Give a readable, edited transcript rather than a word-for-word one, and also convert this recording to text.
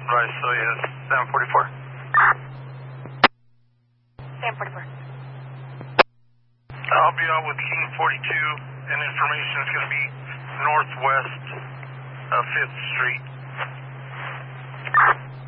Right, so yes, 744. 744. I'll be out with King 42, and information is going to be northwest of 5th Street.